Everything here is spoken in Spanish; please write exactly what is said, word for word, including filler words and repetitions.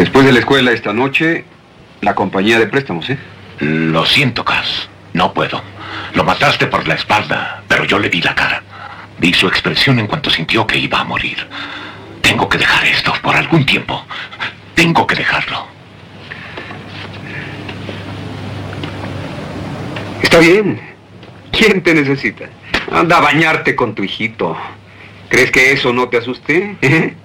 Después de la escuela esta noche, la compañía de préstamos, ¿eh? Lo siento, Cass. No puedo. Lo mataste por la espalda, pero yo le vi la cara. Vi su expresión en cuanto sintió que iba a morir. Tengo que dejar esto por algún tiempo. Tengo que dejarlo. Está bien. ¿Quién te necesita? Anda a bañarte con tu hijito. ¿Crees que eso no te asuste? ¿Eh?